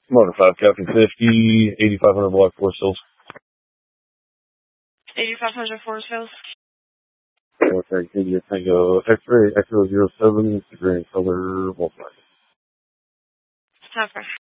Motor 5, Captain 50, 8500 block, Forest Hills. 8500 Forest Hills. Okay, can you Tango X-ray, Echo 07, green color, Volkswagen. Okay.